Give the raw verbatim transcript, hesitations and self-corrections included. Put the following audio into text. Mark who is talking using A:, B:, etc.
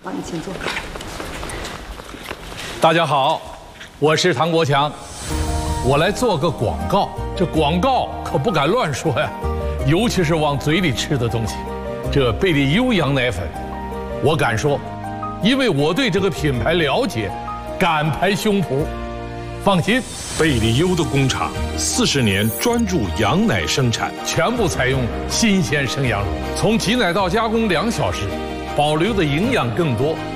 A: 好，你请坐。
B: 大家好，我是唐国强，我来做个广告。这广告可不敢乱说呀，尤其是往嘴里吃的东西。这贝利优羊奶粉，我敢说，因为我对这个品牌了解，敢拍胸脯。放心，
C: 贝利优的工厂四十年专注羊奶生产，
B: 全部采用新鲜生羊乳，从挤奶到加工两小时，保留的营养更多。